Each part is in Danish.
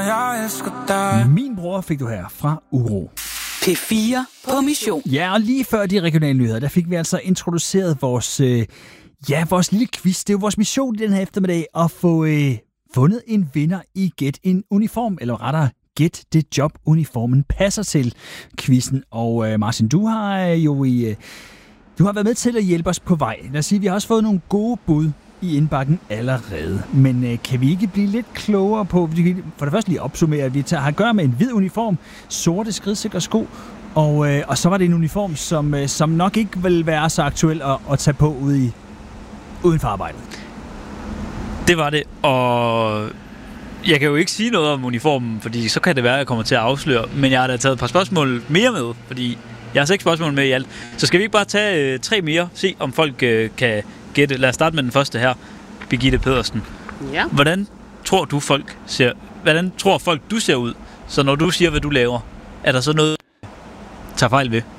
Jeg elsker dig. Min bror fik du her fra Uro. P4 på mission. Ja, og lige før de regionale nyheder, der fik vi altså introduceret vores lille quiz. Det er jo vores mission i den her eftermiddag at få fundet en vinder i Gæt en uniform, eller rettere Gæt det job uniformen passer til quizzen. Og Martin, du har været med til at hjælpe os på vej. Lad os sige, vi har også fået nogle gode bud i indbakken allerede. Men kan vi ikke blive lidt klogere på, for det første lige opsummere, at vi har at gøre med en hvid uniform, sorte skridsikre sko, og så var det en uniform, som nok ikke vil være så aktuel at tage på uden for arbejdet. Det var det, og jeg kan jo ikke sige noget om uniformen, fordi så kan det være, at jeg kommer til at afsløre, men jeg har da taget et par spørgsmål mere med, fordi jeg har 6 spørgsmål med i alt. Så skal vi ikke bare tage 3 mere, se om folk kan gætte. Lad os starte med den første her, Birgitte Pedersen. Ja. Hvordan tror folk du ser ud? Så når du siger, hvad du laver, er der så noget, du tager fejl ved?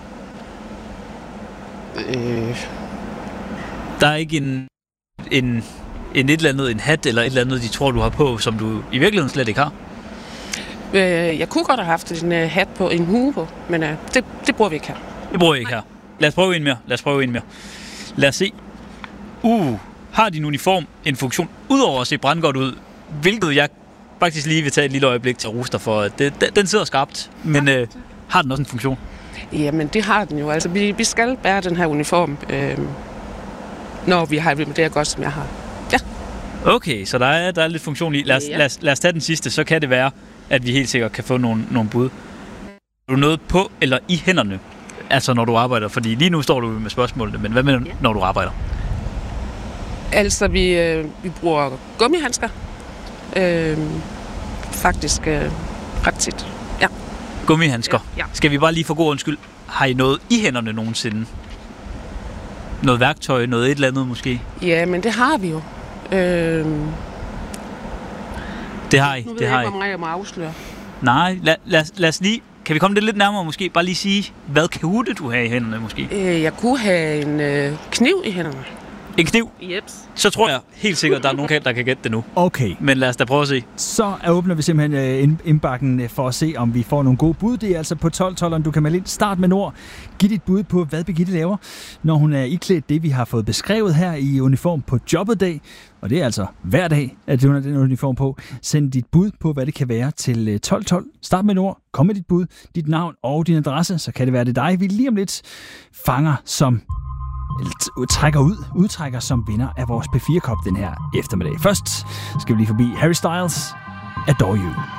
Der er ikke en et eller andet, en hat eller et eller andet, de tror, du har på, som du i virkeligheden slet ikke har? Jeg kunne godt have haft en hat på, en hue på, men det bruger vi ikke her. Det bruger vi ikke her. Lad os prøve en mere. Lad os se. Har din uniform en funktion, udover at se brandgodt ud, hvilket jeg faktisk lige vil tage et lille øjeblik til at rose dig for. Den sidder skarpt, men har den også en funktion? Jamen, det har den jo. Altså, vi skal bære den her uniform, når vi har det godt, som jeg har. Ja. Okay, så der er lidt funktion i. Lad os tage den sidste, så kan det være, at vi helt sikkert kan få nogle bud. Er du noget på eller i hænderne? Altså, når du arbejder? Fordi lige nu står du med spørgsmålene, men hvad med, når du arbejder? Altså, vi bruger gummihandsker. Faktisk ret tit. Ja. Gummihandsker? Ja. Skal vi bare lige for god undskyld, har I noget i hænderne nogensinde? Noget værktøj, noget et eller andet måske? Ja, men det har vi jo. Det har I. Nu ved jeg ikke, hvor meget jeg må afsløre. Nej, lad os lige... Kan vi komme det lidt nærmere måske? Bare lige sige, hvad kunne du have i hænderne måske? Jeg kunne have en kniv i hænderne. En kniv? Jeps. Så tror jeg helt sikkert, at der er nogen, der kan gætte det nu. Okay. Men lad os da prøve at se. Så åbner vi simpelthen indbakken for at se, om vi får nogle gode bud. Det er altså på 12-12'eren. Du kan melde ind. Start med ord. Giv dit bud på, hvad Birgitte laver, når hun er iklædt det, vi har fået beskrevet her i uniform på jobbet dag. Og det er altså hver dag, at hun har den uniform på. Send dit bud på, hvad det kan være til 12-12. Start med et ord. Kom med dit bud, dit navn og din adresse. Så kan det være det dig, vi lige om lidt fanger som... udtrækker som vinder af vores P4-kop den her eftermiddag. Først skal vi lige forbi Harry Styles, Adore You.